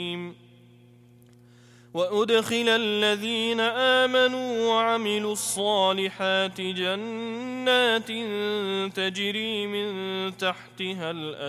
وأدخل الذين آمنوا وعملوا الصالحات جنات تجري من تحتها الأنهار